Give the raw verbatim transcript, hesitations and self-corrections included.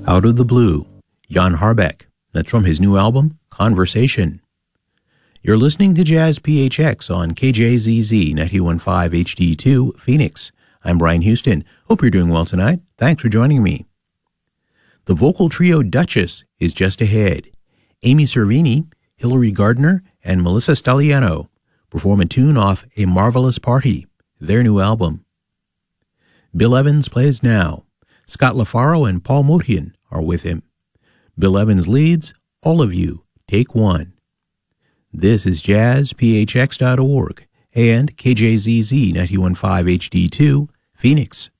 Out of the Blue, Jan Harbeck. That's from his new album, Conversation. You're listening to Jazz P H X on K J Z Z ninety-one point five H D two, Phoenix. I'm Brian Houston. Hope you're doing well tonight. Thanks for joining me. The vocal trio Duchess is just ahead. Amy Cervini, Hilary Gardner, and Melissa Staliano perform a tune off A Marvelous Party, their new album. Bill Evans plays now. Scott LaFaro and Paul Motian are with him. Bill Evans leads All of You, Take One. This is jazz p h x dot org and K J Z Z ninety-one point five H D two, Phoenix.